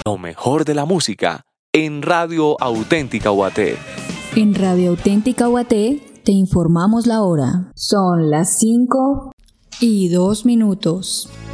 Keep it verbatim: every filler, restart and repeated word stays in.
Lo mejor de la música en Radio Auténtica U A T. En Radio Auténtica U A T te informamos la hora. Son las cinco y dos minutos.